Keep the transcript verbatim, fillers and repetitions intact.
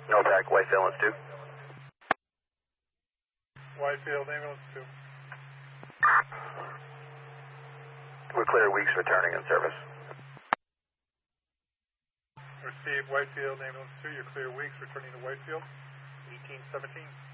No back, White Ambulance two. Whitefield, Ambulance two. We're clear, Weeks returning in service. Received, Whitefield, Ambulance two. You're clear, Weeks returning to Whitefield. eighteen seventeen.